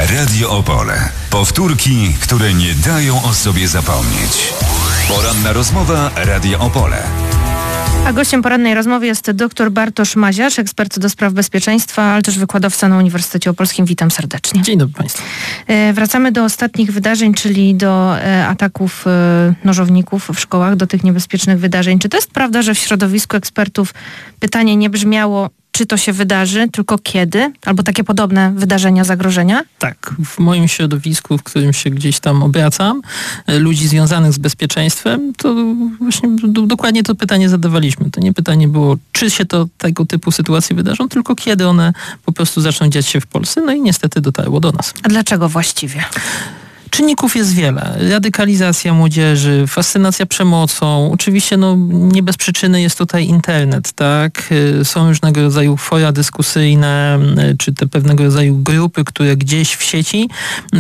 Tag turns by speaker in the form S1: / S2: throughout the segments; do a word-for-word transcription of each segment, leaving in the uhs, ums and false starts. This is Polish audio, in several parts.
S1: Radio Opole. Powtórki, które nie dają o sobie zapomnieć. Poranna rozmowa Radia Opole.
S2: A gościem porannej rozmowy jest dr Bartosz Maziarz, ekspert do spraw bezpieczeństwa, ale też wykładowca na Uniwersytecie Opolskim. Witam serdecznie.
S3: Dzień dobry Państwu.
S2: E, wracamy do ostatnich wydarzeń, czyli do e, ataków e, nożowników w szkołach, do tych niebezpiecznych wydarzeń. Czy to jest prawda, że w środowisku ekspertów pytanie nie brzmiało, czy to się wydarzy, tylko kiedy? Albo takie podobne wydarzenia, zagrożenia?
S3: Tak. W moim środowisku, w którym się gdzieś tam obracam, ludzi związanych z bezpieczeństwem, to właśnie do, dokładnie to pytanie zadawaliśmy. To nie pytanie było, czy się to tego typu sytuacje wydarzą, tylko kiedy one po prostu zaczną dziać się w Polsce. No i niestety dotarło do nas.
S2: A dlaczego właściwie?
S3: Czynników jest wiele. Radykalizacja młodzieży, fascynacja przemocą. Oczywiście no, nie bez przyczyny jest tutaj internet, tak? Są różnego rodzaju fora dyskusyjne, czy te pewnego rodzaju grupy, które gdzieś w sieci yy,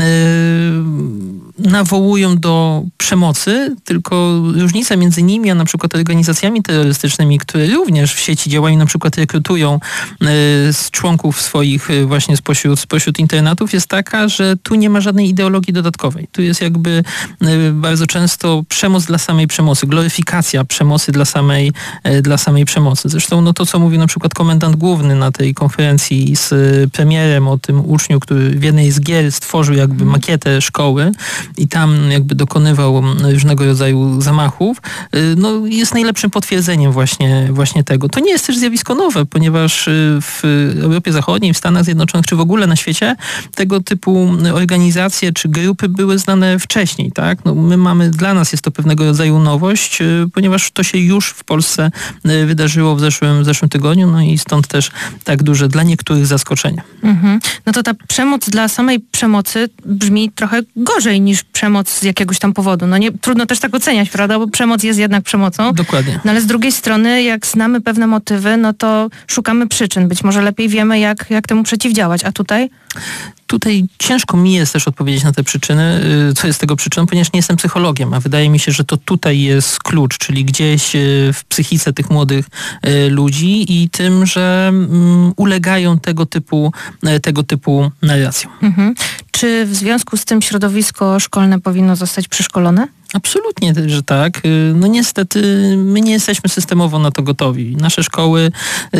S3: nawołują do przemocy, tylko różnica między nimi, a na przykład organizacjami terrorystycznymi, które również w sieci działają, na przykład rekrutują yy, z członków swoich yy, właśnie spośród, spośród internatów, jest taka, że tu nie ma żadnej ideologii dodatkowej. Tu jest jakby bardzo często przemoc dla samej przemocy, gloryfikacja przemocy dla samej, dla samej przemocy. Zresztą no to, co mówił na przykład komendant główny na tej konferencji z premierem o tym uczniu, który w jednej z gier stworzył jakby makietę szkoły i tam jakby dokonywał różnego rodzaju zamachów, no jest najlepszym potwierdzeniem właśnie, właśnie tego. To nie jest też zjawisko nowe, ponieważ w Europie Zachodniej, w Stanach Zjednoczonych, czy w ogóle na świecie tego typu organizacje czy grupy były znane wcześniej, tak? No my mamy, dla nas jest to pewnego rodzaju nowość, ponieważ to się już w Polsce wydarzyło w zeszłym, w zeszłym tygodniu, no i stąd też tak duże dla niektórych zaskoczenie.
S2: Mhm. No to ta przemoc dla samej przemocy brzmi trochę gorzej niż przemoc z jakiegoś tam powodu. No nie, trudno też tak oceniać, prawda? Bo przemoc jest jednak przemocą.
S3: Dokładnie.
S2: No ale z drugiej strony, jak znamy pewne motywy, no to szukamy przyczyn. Być może lepiej wiemy, jak, jak temu przeciwdziałać. A tutaj?
S3: Tutaj ciężko mi jest też odpowiedzieć na te przyczyny, co jest tego przyczyną, ponieważ nie jestem psychologiem, a wydaje mi się, że to tutaj jest klucz, czyli gdzieś w psychice tych młodych ludzi i tym, że ulegają tego typu, tego typu narracjom.
S2: Mhm. Czy w związku z tym środowisko szkolne powinno zostać przeszkolone?
S3: Absolutnie, że tak. No niestety my nie jesteśmy systemowo na to gotowi. Nasze szkoły y,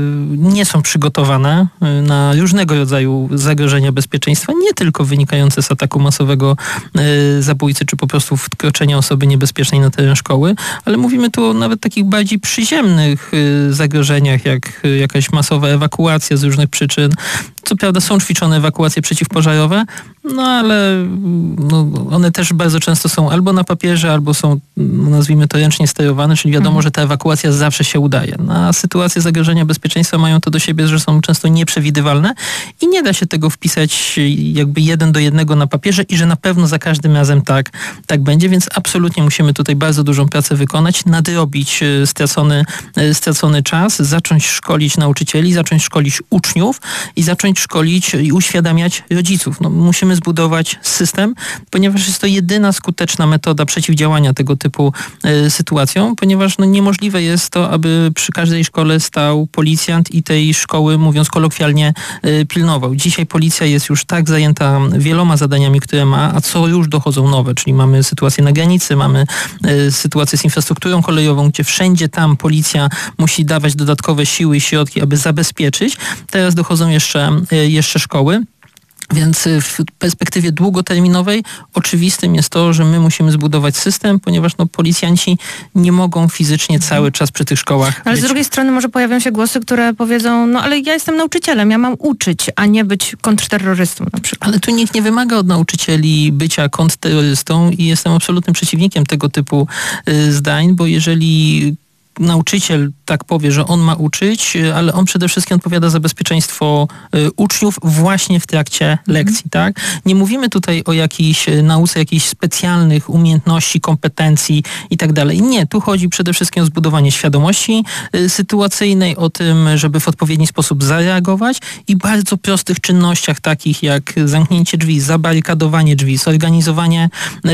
S3: nie są przygotowane na różnego rodzaju zagrożenia bezpieczeństwa, nie tylko wynikające z ataku masowego y, zabójcy, czy po prostu wkroczenia osoby niebezpiecznej na teren szkoły, ale mówimy tu o nawet takich bardziej przyziemnych y, zagrożeniach, jak y, jakaś masowa ewakuacja z różnych przyczyn. Co prawda są ćwiczone ewakuacje przeciwpożarowe, no ale no, one też bardzo często są albo na papierze, albo są, no, nazwijmy to, ręcznie sterowane, czyli wiadomo, mhm. że ta ewakuacja zawsze się udaje. No, a sytuacje zagrożenia bezpieczeństwa mają to do siebie, że są często nieprzewidywalne i nie da się tego wpisać jakby jeden do jednego na papierze i że na pewno za każdym razem tak, tak będzie, więc absolutnie musimy tutaj bardzo dużą pracę wykonać, nadrobić stracony, stracony czas, zacząć szkolić nauczycieli, zacząć szkolić uczniów i zacząć szkolić i uświadamiać rodziców. No, musimy zbudować system, ponieważ jest to jedyna skuteczna metoda przeciwdziałania tego typu y, sytuacjom, ponieważ no, niemożliwe jest to, aby przy każdej szkole stał policjant i tej szkoły, mówiąc kolokwialnie, y, pilnował. Dzisiaj policja jest już tak zajęta wieloma zadaniami, które ma, a co już dochodzą nowe, czyli mamy sytuację na granicy, mamy y, sytuację z infrastrukturą kolejową, gdzie wszędzie tam policja musi dawać dodatkowe siły i środki, aby zabezpieczyć. Teraz dochodzą jeszcze, y, jeszcze szkoły. Więc w perspektywie długoterminowej oczywistym jest to, że my musimy zbudować system, ponieważ no, policjanci nie mogą fizycznie cały czas przy tych szkołach
S2: Ale
S3: być.
S2: Z drugiej strony może pojawią się głosy, które powiedzą, no ale ja jestem nauczycielem, ja mam uczyć, a nie być kontrterrorystą na przykład.
S3: Ale tu nikt nie wymaga od nauczycieli bycia kontrterrorystą i jestem absolutnym przeciwnikiem tego typu y, zdań, bo jeżeli nauczyciel tak powie, że on ma uczyć, ale on przede wszystkim odpowiada za bezpieczeństwo y, uczniów właśnie w trakcie lekcji, tak? Nie mówimy tutaj o jakiejś nauce, jakichś specjalnych umiejętności, kompetencji i tak dalej. Nie, tu chodzi przede wszystkim o zbudowanie świadomości y, sytuacyjnej, o tym, żeby w odpowiedni sposób zareagować i bardzo prostych czynnościach takich jak zamknięcie drzwi, zabarykadowanie drzwi, zorganizowanie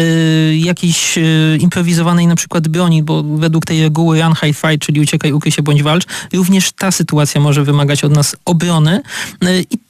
S3: y, jakiejś y, improwizowanej na przykład broni, bo według tej reguły run, hide, fight, czyli uciekaj, ukryj się bądź walcz, również ta sytuacja może wymagać od nas obrony i tyle.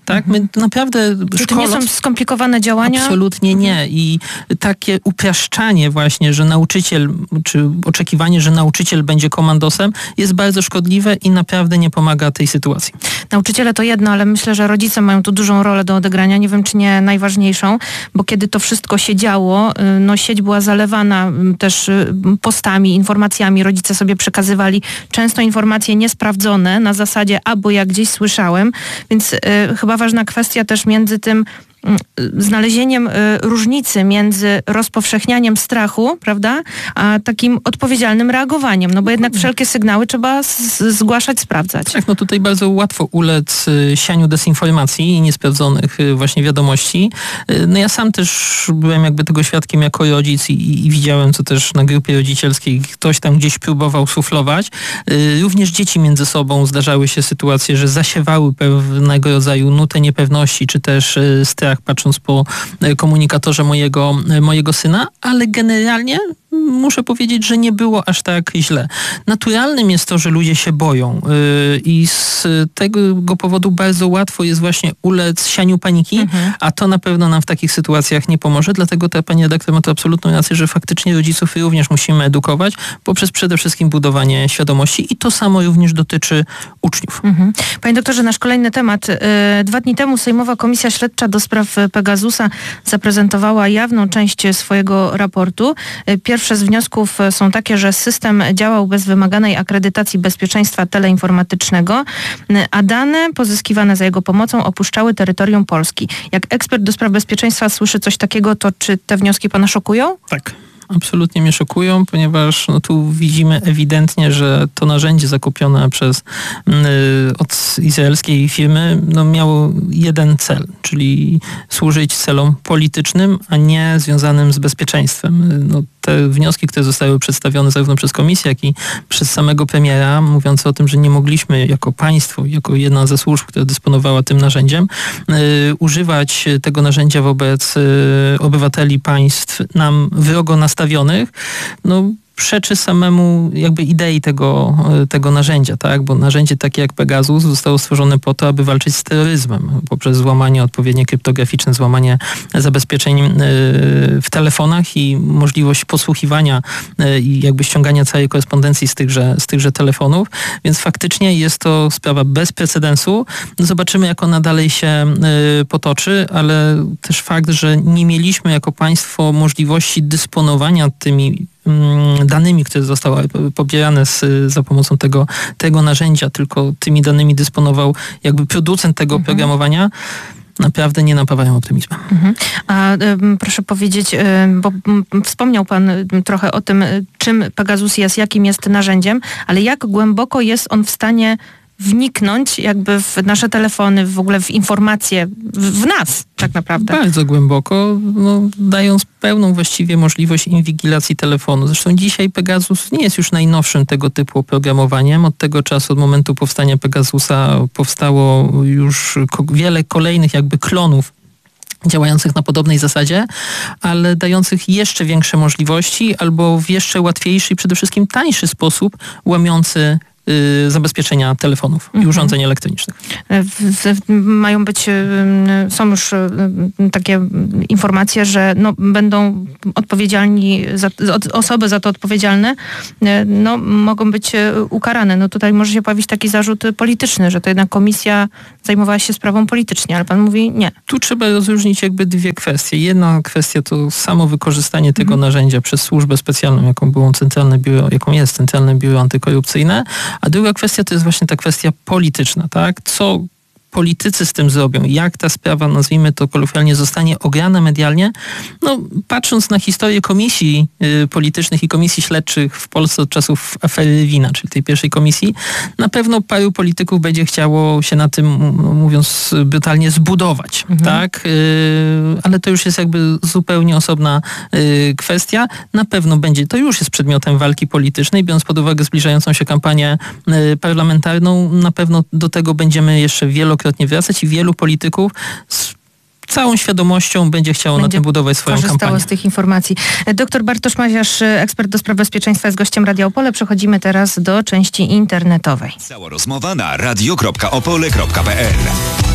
S3: tak? My naprawdę
S2: Czy to nie są skomplikowane działania?
S3: Absolutnie nie. I takie upraszczanie właśnie, że nauczyciel, czy oczekiwanie, że nauczyciel będzie komandosem, jest bardzo szkodliwe i naprawdę nie pomaga tej sytuacji.
S2: Nauczyciele to jedno, ale myślę, że rodzice mają tu dużą rolę do odegrania. Nie wiem, czy nie najważniejszą, bo kiedy to wszystko się działo, no sieć była zalewana też postami, informacjami. Rodzice sobie przekazywali często informacje niesprawdzone na zasadzie, albo jak gdzieś słyszałem, więc y, chyba ważna kwestia też między tym znalezieniem y, różnicy między rozpowszechnianiem strachu, prawda, a takim odpowiedzialnym reagowaniem. No bo jednak wszelkie sygnały trzeba z- zgłaszać, sprawdzać.
S3: Tak, no tutaj bardzo łatwo ulec y, sianiu dezinformacji i niesprawdzonych y, właśnie wiadomości. Y, no ja sam też byłem jakby tego świadkiem jako rodzic i, i widziałem, co też na grupie rodzicielskiej ktoś tam gdzieś próbował suflować. Y, również dzieci między sobą zdarzały się sytuacje, że zasiewały pewnego rodzaju nutę niepewności, czy też y, strach, patrząc po komunikatorze mojego, mojego syna, ale generalnie muszę powiedzieć, że nie było aż tak źle. Naturalnym jest to, że ludzie się boją yy, i z tego powodu bardzo łatwo jest właśnie ulec sianiu paniki, mhm. a to na pewno nam w takich sytuacjach nie pomoże, dlatego ta pani redaktor ma to absolutną rację, że faktycznie rodziców również musimy edukować poprzez przede wszystkim budowanie świadomości i to samo również dotyczy uczniów.
S2: Mhm. Panie doktorze, nasz kolejny temat. Yy, dwa dni temu Sejmowa Komisja Śledcza do spraw Pegasusa zaprezentowała jawną część swojego raportu. Yy, Pierwsze z wniosków są takie, że system działał bez wymaganej akredytacji bezpieczeństwa teleinformatycznego, a dane pozyskiwane za jego pomocą opuszczały terytorium Polski. Jak ekspert do spraw bezpieczeństwa słyszy coś takiego, to czy te wnioski pana szokują?
S3: Tak. Absolutnie mnie szokują, ponieważ no, tu widzimy ewidentnie, że to narzędzie zakupione przez yy, od izraelskiej firmy no, miało jeden cel, czyli służyć celom politycznym, a nie związanym z bezpieczeństwem. No, te wnioski, które zostały przedstawione zarówno przez komisję, jak i przez samego premiera, mówiące o tym, że nie mogliśmy jako państwo, jako jedna ze służb, która dysponowała tym narzędziem, yy, używać tego narzędzia wobec yy, obywateli państw nam wrogo nastawionych, no przeczy samemu jakby idei tego, tego narzędzia, tak? Bo narzędzie takie jak Pegasus zostało stworzone po to, aby walczyć z terroryzmem poprzez złamanie odpowiednie kryptograficzne, złamanie zabezpieczeń w telefonach i możliwość podsłuchiwania i jakby ściągania całej korespondencji z tychże, z tychże telefonów, więc faktycznie jest to sprawa bez precedensu. Zobaczymy, jak ona dalej się potoczy, ale też fakt, że nie mieliśmy jako państwo możliwości dysponowania tymi danymi, które zostały pobierane z, za pomocą tego, tego narzędzia, tylko tymi danymi dysponował jakby producent tego mhm. oprogramowania, naprawdę nie napawają optymizmem.
S2: Mhm. A y, proszę powiedzieć, y, bo y, wspomniał pan y, trochę o tym, y, czym Pegasus jest, jakim jest narzędziem, ale jak głęboko jest on w stanie wniknąć jakby w nasze telefony, w ogóle w informacje, w, w nas tak naprawdę.
S3: Bardzo głęboko, no, dając pełną właściwie możliwość inwigilacji telefonu. Zresztą dzisiaj Pegasus nie jest już najnowszym tego typu oprogramowaniem. Od tego czasu, od momentu powstania Pegasusa powstało już ko- wiele kolejnych jakby klonów działających na podobnej zasadzie, ale dających jeszcze większe możliwości albo w jeszcze łatwiejszy i przede wszystkim tańszy sposób łamiący y, zabezpieczenia telefonów mhm. i urządzeń elektronicznych.
S2: W, w, mają być, są już takie informacje, że no, będą odpowiedzialni, za, osoby za to odpowiedzialne, no, mogą być ukarane. No tutaj może się pojawić taki zarzut polityczny, że to jednak komisja zajmowała się sprawą politycznie, ale pan mówi nie.
S3: Tu trzeba rozróżnić jakby dwie kwestie. Jedna kwestia to samo wykorzystanie tego mhm. narzędzia przez służbę specjalną, jaką było Centralne Biuro, jaką jest Centralne Biuro Antykorupcyjne, a druga kwestia to jest właśnie ta kwestia polityczna, tak? Co politycy z tym zrobią, jak ta sprawa, nazwijmy to kolokwialnie, zostanie ograna medialnie, no patrząc na historię komisji y, politycznych i komisji śledczych w Polsce od czasów afery Wina, czyli tej pierwszej komisji, na pewno paru polityków będzie chciało się na tym, mówiąc brutalnie, zbudować, mhm. tak? Y, ale to już jest jakby zupełnie osobna y, kwestia. Na pewno będzie, to już jest przedmiotem walki politycznej, biorąc pod uwagę zbliżającą się kampanię y, parlamentarną, na pewno do tego będziemy jeszcze wielokrotnie wracać i wielu polityków z całą świadomością będzie chciało będzie na tym budować swoją kampanię.
S2: Korzystało z tych informacji. Doktor Bartosz Maziarz, ekspert do spraw bezpieczeństwa, jest gościem Radia Opole. Przechodzimy teraz do części internetowej.
S1: Cała rozmowa na radio kropka opole kropka p l.